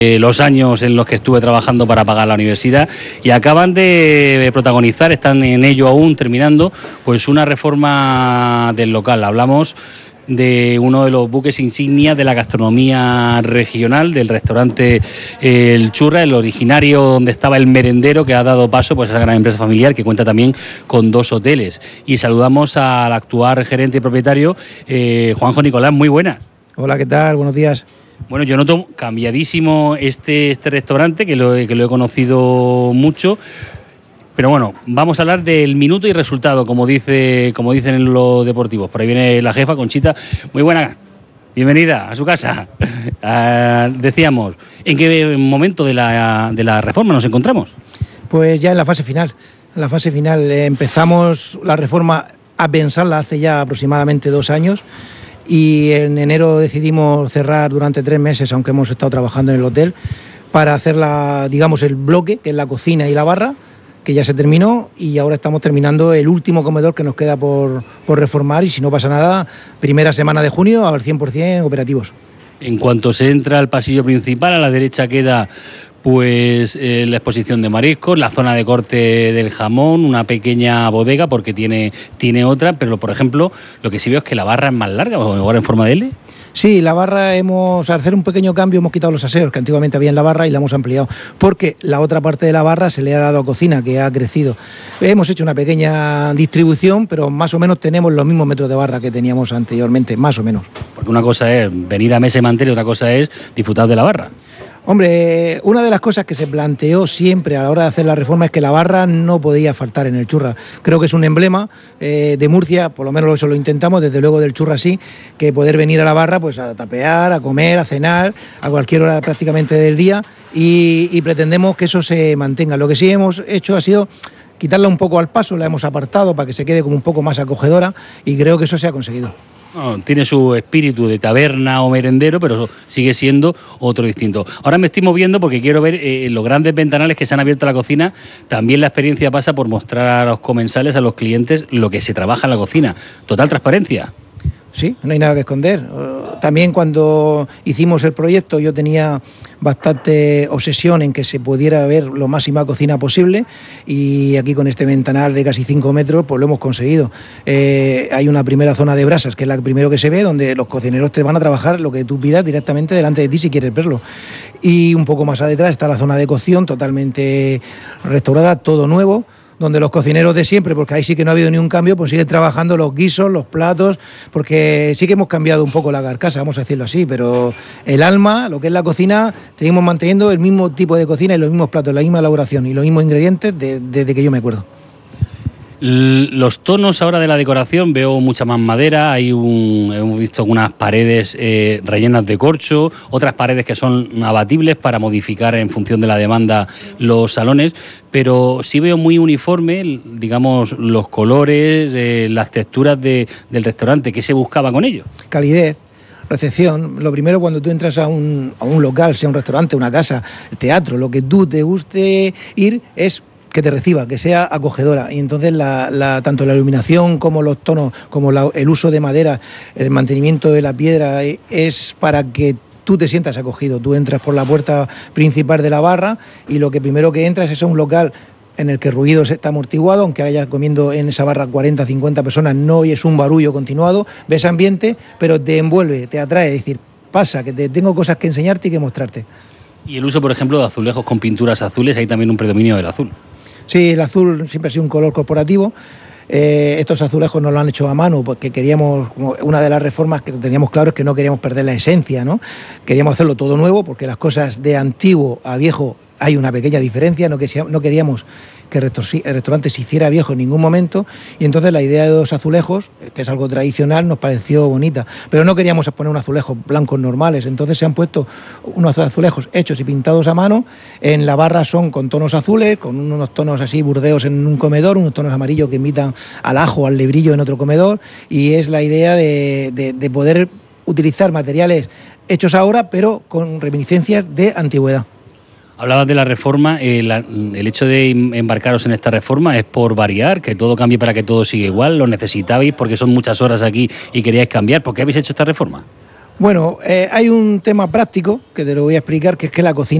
los años en los que estuve trabajando para pagar la universidad, y acaban de protagonizar, están en ello aún terminando, pues una reforma del local. Hablamos de uno de los buques insignia de la gastronomía regional, del restaurante El Churra, el originario donde estaba el merendero, que ha dado paso pues a esa gran empresa familiar que cuenta también con 2 hoteles. Y saludamos al actual gerente y propietario, Juanjo Nicolás. Muy buenas. Hola, ¿qué tal? Buenos días. Bueno, yo noto cambiadísimo este restaurante, que lo he conocido mucho. Pero bueno, vamos a hablar del minuto y resultado, como dicen en los deportivos. Por ahí viene la jefa, Conchita. Muy buena, bienvenida a su casa. Decíamos, ¿en qué momento de la reforma nos encontramos? Pues ya en la fase final. En la fase final empezamos la reforma a pensarla hace ya aproximadamente 2 años. Y en enero decidimos cerrar durante 3 meses, aunque hemos estado trabajando en el hotel, para hacer digamos, el bloque, que es la cocina y la barra, que ya se terminó, y ahora estamos terminando el último comedor que nos queda por reformar, y si no pasa nada, primera semana de junio al 100% operativos. En cuanto se entra al pasillo principal, a la derecha queda pues la exposición de mariscos, la zona de corte del jamón, una pequeña bodega porque tiene otra, pero por ejemplo lo que sí veo es que la barra es más larga, o ahora en forma de L. Sí, la barra al hacer un pequeño cambio, hemos quitado los aseos que antiguamente había en la barra y la hemos ampliado, porque la otra parte de la barra se le ha dado a cocina, que ha crecido. Hemos hecho una pequeña distribución, pero más o menos tenemos los mismos metros de barra que teníamos anteriormente, más o menos. Porque una cosa es venir a mesa y mantel y otra cosa es disfrutar de la barra. Hombre, una de las cosas que se planteó siempre a la hora de hacer la reforma es que la barra no podía faltar en el Churra. Creo que es un emblema de Murcia, por lo menos eso lo intentamos, desde luego del Churra sí, que poder venir a la barra pues a tapear, a comer, a cenar, a cualquier hora prácticamente del día, y pretendemos que eso se mantenga. Lo que sí hemos hecho ha sido quitarla un poco al paso, la hemos apartado para que se quede como un poco más acogedora, y creo que eso se ha conseguido. No, tiene su espíritu de taberna o merendero, pero sigue siendo otro distinto. Ahora me estoy moviendo porque quiero ver los grandes ventanales que se han abierto a la cocina. También la experiencia pasa por mostrar a los comensales, a los clientes, lo que se trabaja en la cocina. Total transparencia. Sí, no hay nada que esconder. También cuando hicimos el proyecto yo tenía bastante obsesión en que se pudiera ver lo máxima cocina posible, y aquí con este ventanal de casi 5 metros pues lo hemos conseguido. Hay una primera zona de brasas, que es la primero que se ve, donde los cocineros te van a trabajar lo que tú pidas directamente delante de ti si quieres verlo. Y un poco más atrás está la zona de cocción, totalmente restaurada, todo nuevo, donde los cocineros de siempre, porque ahí sí que no ha habido ni un cambio, pues siguen trabajando los guisos, los platos, porque sí que hemos cambiado un poco la carcasa, vamos a decirlo así, pero el alma, lo que es la cocina, seguimos manteniendo el mismo tipo de cocina y los mismos platos, la misma elaboración y los mismos ingredientes desde que yo me acuerdo. Los tonos ahora de la decoración, veo mucha más madera, hemos visto algunas paredes rellenas de corcho, otras paredes que son abatibles para modificar en función de la demanda los salones, pero sí veo muy uniforme, digamos, los colores, las texturas del restaurante. ¿Qué se buscaba con ello? Calidez. Recepción. Lo primero, cuando tú entras a un local, sea un restaurante, una casa, teatro, lo que tú te guste ir es que te reciba, que sea acogedora, y entonces tanto la iluminación como los tonos, como el uso de madera, el mantenimiento de la piedra, es para que tú te sientas acogido. Tú entras por la puerta principal de la barra y lo que primero que entras es un local en el que el ruido está amortiguado, aunque haya comiendo en esa barra 40, 50 personas, no oyes un barullo continuado, ves ambiente, pero te envuelve, te atrae, es decir, pasa, que tengo cosas que enseñarte y que mostrarte. Y el uso, por ejemplo, de azulejos con pinturas azules, hay también un predominio del azul. Sí, el azul siempre ha sido un color corporativo. Estos azulejos nos lo han hecho a mano porque queríamos, una de las reformas que teníamos claro es que no queríamos perder la esencia, ¿no? Queríamos hacerlo todo nuevo porque las cosas de antiguo a viejo hay una pequeña diferencia, no queríamos que el restaurante se hiciera viejo en ningún momento, y entonces la idea de los azulejos, que es algo tradicional, nos pareció bonita, pero no queríamos poner unos azulejos blancos normales, entonces se han puesto unos azulejos hechos y pintados a mano. En la barra son con tonos azules, con unos tonos así burdeos en un comedor, unos tonos amarillos que invitan al ajo, al lebrillo en otro comedor, y es la idea de poder utilizar materiales hechos ahora, pero con reminiscencias de antigüedad. Hablabas de la reforma, el hecho de embarcaros en esta reforma es por variar, que todo cambie para que todo siga igual, lo necesitabais porque son muchas horas aquí y queríais cambiar. ¿Por qué habéis hecho esta reforma? Bueno, hay un tema práctico que te lo voy a explicar, que es que la cocina